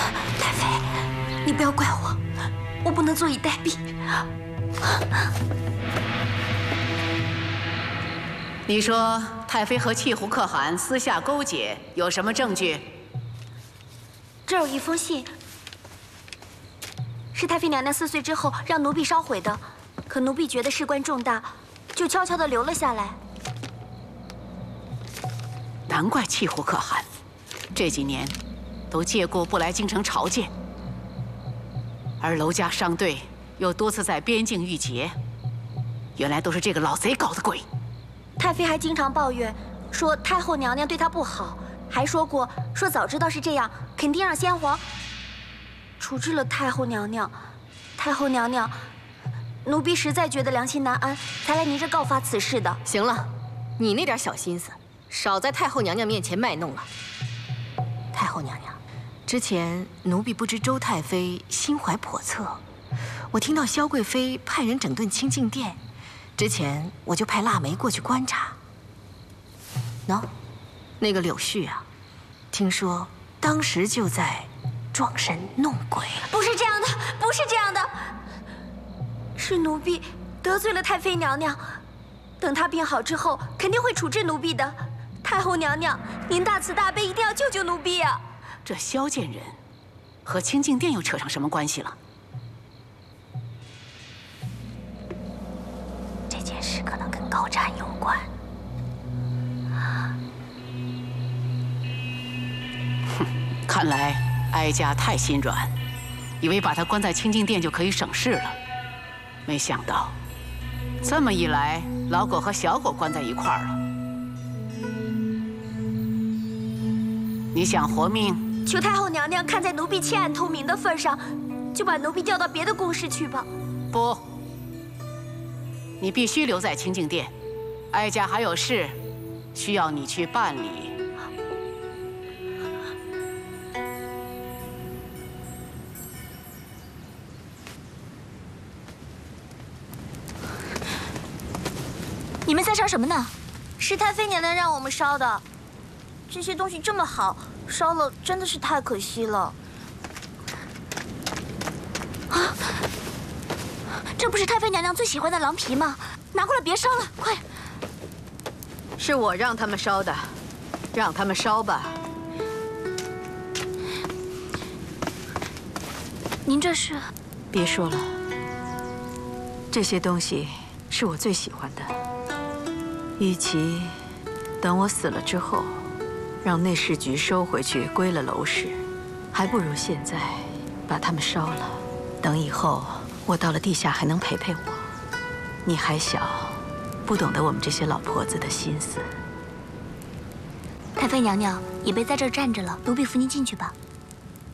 太妃，你不要怪我，我不能坐以待毙。 你说太妃和契胡可汗私下勾结，有什么证据？ 这有一封信，是太妃娘娘4岁之后让奴婢烧毁的，可奴婢觉得事关重大，就悄悄地留了下来。 难怪契胡可汗这几年都借故不来京城朝见，而娄家商队又多次在边境遇劫，原来都是这个老贼搞的鬼。 太妃还经常抱怨，说太后娘娘对她不好，还说早知道是这样，肯定让先皇处置了太后娘娘。太后娘娘，奴婢实在觉得良心难安，才来您这告发此事的。 行了，你那点小心思，少在太后娘娘面前卖弄了。太后娘娘，之前奴婢不知周太妃心怀叵测，我听到萧贵妃派人整顿清静殿。之前我就派腊梅过去观察。喏，那个柳絮啊，听说当时就在装神弄鬼。 不是这样的，不是这样的，是奴婢得罪了太妃娘娘。等她病好之后，肯定会处置奴婢的。太后娘娘，您大慈大悲，一定要救救奴婢啊！ 这萧剑人和清静殿又扯上什么关系了？ 这件事可能跟高湛有关。 看来哀家太心软，以为把他关在清静殿就可以省事了，没想到这么一来，老狗和小狗关在一块儿了。你想活命？ 求太后娘娘看在奴婢弃暗投明的份上，就把奴婢调到别的宫室去吧。 不，你必须留在清静殿，哀家还有事需要你去办理。 你们在烧什么呢？是太妃娘娘让我们烧的。这些东西这么好，烧了真的是太可惜了。啊！这不是太妃娘娘最喜欢的狼皮吗？拿过来别烧了，快！ 是我让他们烧的，让他们烧吧。 您这是？ 别说了，这些东西是我最喜欢的。与其等我死了之后，让内侍局收回去归了娄氏，还不如现在把它们烧了。等以后我到了地下还能陪陪我。你还小，不懂得我们这些老婆子的心思。 太妃娘娘，椅背在这儿站着了，奴婢扶您进去吧。